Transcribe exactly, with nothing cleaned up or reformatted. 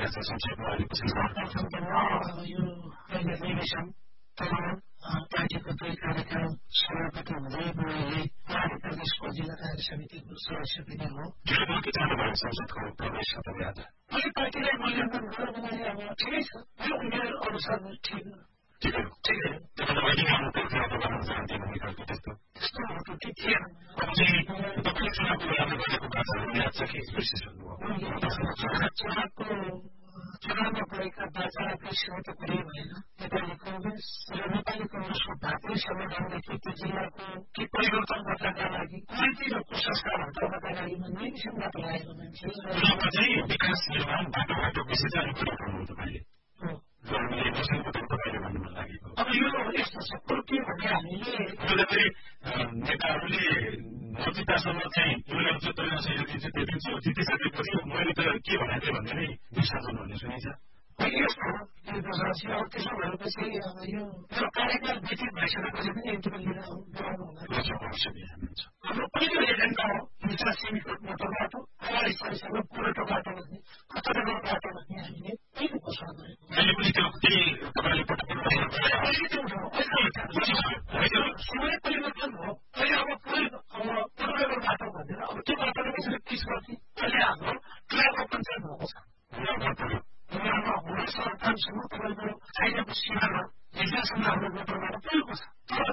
छ संक्षेपमा अहिले पछि यो अहिले रिभिजन तर पार्टीको दुई कार्यकाल सभापति हुँदै मैले पहाडी प्रदेशको जिल्ला कार्य समितिको सदस्य पनि हो के चाहनुभयो संसदको प्रवेश तपाईँ आज अहिले पार्टीलाई मूल्याङ्कन गरेर भने अब ठिकै छ यो उमेर अनुसार ठिक ठिकै हो ठिकै हो तपाईँले अहिले आउनुपर्थ्यो अब गर्न चाहन्थ्यो भने खालको त्यस्तो त्यस्तो अटुटी थिएन अब चाहिँ तपाईँले चुनावको बेलामा गरेको बाचाहरू याद छ कि बिर्सिसक्नुभयो चुनावको चुनावमा गएका बाचाका स्रोत कुरै भएन नेपाली कांग्रेस र नेपाली कांग्रेसको भातृ संगठनदेखि त्यो जिल्लाको के परिवर्तन गर्नका लागि कुरीति र कुसंस्कार हटाउनका लागि नैमिषमबाट लागेको मान्छे चुनावमा चाहिँ विकास निर्माण बाटो बाटो विषय चाहिँ अलिक उठाउनु तपाईँले हामीले विषयको तपाईँले भन्नु मन लागेको अब यो यस्तो छ कुरो के भने हामीले नेताहरूले नजितासम्म चाहिँ मैले जुत्तैमा सहयोग दिन्छु त्यो दिन्छु जितिसकेपछि मैले त के भनेको थिएँ भन्ने नै विश्वासन भन्ने सुनिन्छ यस्तो हो यो दशरथजी अब त्यसो भएपछि अब यो कार्यकाल व्यतीत भइसकेपछि पनि एउटा लिएर गराउनु हुन्छ हाम्रो पहिलो एजेन्डा हो हिंसा सीमित मोटर बाटो अगाडि सरीसँग पुरेटो बाटो भन्ने खतरनाक बाटो भन्ने हामीले पहिलो घोषणा गरेको अहिले पनि त्यो त्यही तपाईँले समय परिवर्तन हो अहिले अब पुरै अब पुरेटो बाटो भनेर अब त्यो बाटोले कसरी पिस गर्थ्यो अहिले हाम्रो क्लाबको पञ्चायत भएको छ हुने सरकारसँग तपाईँको चाहिएको सीमामा हिजोसम्म हाम्रो मोटरबाट पुगेको छ तर